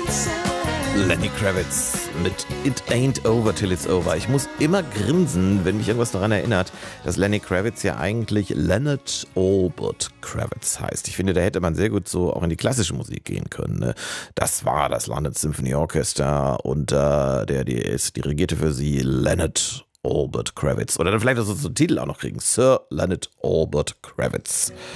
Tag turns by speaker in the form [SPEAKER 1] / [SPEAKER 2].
[SPEAKER 1] Lenny Kravitz mit It Ain't Over Till It's Over. Ich muss immer grinsen, wenn mich irgendwas daran erinnert, dass Lenny Kravitz ja eigentlich Leonard Albert Kravitz heißt. Ich finde, da hätte man sehr gut so auch in die klassische Musik gehen können. Ne? Das war das London Symphony Orchestra und es dirigierte für sie Leonard Albert Kravitz. Oder dann vielleicht so einen Titel auch noch kriegen. Sir Leonard Albert Kravitz.